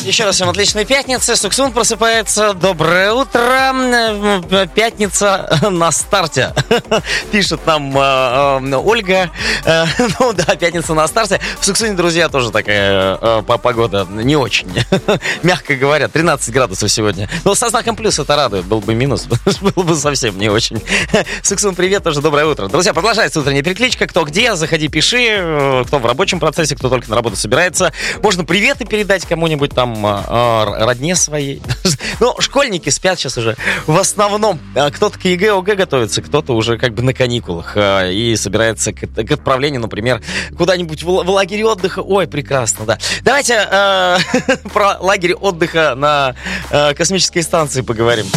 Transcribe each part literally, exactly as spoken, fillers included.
Еще раз всем отличной пятницы. Суксун просыпается. Доброе утро. Пятница на старте. Пишет нам э, э, Ольга. Э, ну да, пятница на старте. В Суксуне, друзья, тоже такая э, погода не очень. Мягко говоря, тринадцать градусов сегодня. Но со знаком плюс это радует. Был бы минус, было бы совсем не очень. Суксун, привет, тоже доброе утро. Друзья, продолжается утренняя перекличка. Кто где, заходи, пиши. Кто в рабочем процессе, кто только на работу собирается. Можно приветы передать кому-нибудь там, родне своей. Ну, школьники спят сейчас уже. В основном кто-то к ЕГЭ, ОГЭ готовится, кто-то уже как бы на каникулах и собирается к, к отправлению, например, куда-нибудь в, в лагерь отдыха. Ой, прекрасно, да. Давайте э, про лагерь отдыха на э, космической станции поговорим.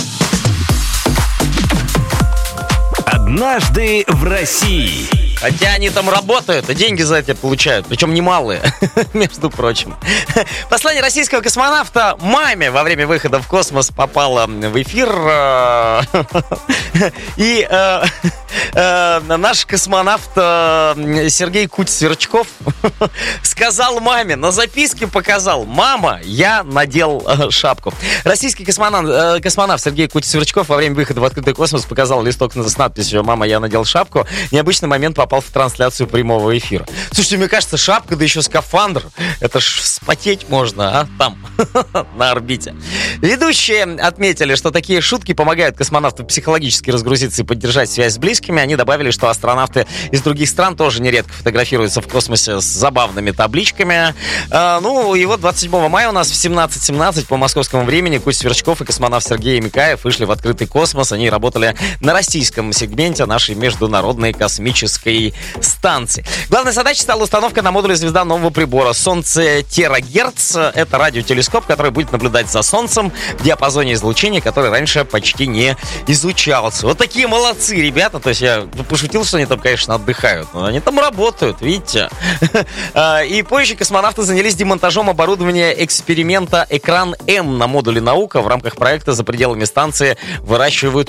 Однажды в России. Хотя они там работают, и деньги за это получают, причем немалые, между прочим. Послание российского космонавта маме во время выхода в космос попало в эфир. И э, э, наш космонавт э, Сергей Куть-Сверчков сказал маме, на записке показал: «Мама, я надел э, шапку». Российский космонавт, э, космонавт Сергей Куть-Сверчков во время выхода в открытый космос показал листок с надписью «Мама, я надел шапку». Необычный момент попал в трансляцию прямого эфира. Слушайте, мне кажется, шапка, да еще скафандр, это ж вспотеть можно, а? Там, на орбите. Ведущие отметили, что такие шутки помогают космонавту психологически разгрузиться и поддержать связь с близкими. Они добавили, что астронавты из других стран тоже нередко фотографируются в космосе с забавными табличками. А, ну, и вот двадцать седьмого мая у нас в семнадцать семнадцать по московскому времени Куть Сверчков и космонавт Сергей Микаев вышли в открытый космос. Они работали на российском сегменте нашей международной космической станции. Главной задачей стала установка на модуле звезда нового прибора Солнце Терагерц. Это радиотелескоп, который будет наблюдать за Солнцем в диапазоне излучения, который раньше почти не изучался. Вот такие молодцы ребята. То есть я пошутил, что они там, конечно, отдыхают, но они там работают, видите. И позже космонавты занялись демонтажом оборудования эксперимента «Экран М» на модуле «Наука». В рамках проекта за пределами станции выращивают